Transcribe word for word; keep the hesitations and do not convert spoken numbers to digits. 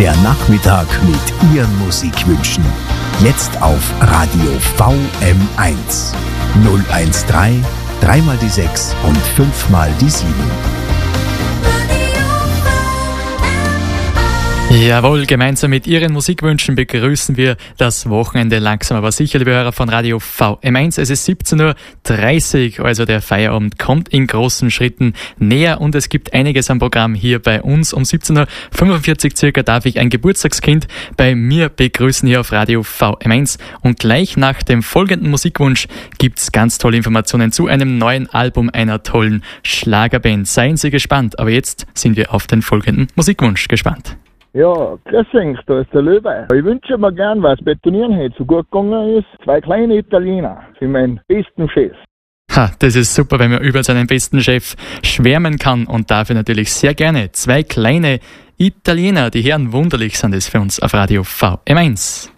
Der Nachmittag mit Ihren Musikwünschen. Jetzt auf Radio V M eins. null eins drei, dreimal die sechs und fünfmal die sieben. Jawohl, gemeinsam mit Ihren Musikwünschen begrüßen wir das Wochenende langsam, aber sicher, liebe Hörer von Radio V M eins. Es ist siebzehn Uhr dreißig, also der Feierabend kommt in großen Schritten näher und es gibt einiges am Programm hier bei uns. Um siebzehn Uhr fünfundvierzig circa darf ich ein Geburtstagskind bei mir begrüßen hier auf Radio V M eins und gleich nach dem folgenden Musikwunsch gibt's ganz tolle Informationen zu einem neuen Album einer tollen Schlagerband. Seien Sie gespannt, aber jetzt sind wir auf den folgenden Musikwunsch gespannt. Ja, grüß euch, da ist der Löwe. Ich wünsche mir gern, was Betonieren heute so gut gegangen ist, zwei kleine Italiener für meinen besten Chef. Ha, das ist super, wenn man über seinen besten Chef schwärmen kann und dafür natürlich sehr gerne zwei kleine Italiener, die Herren wunderlich sind es für uns auf Radio V M eins.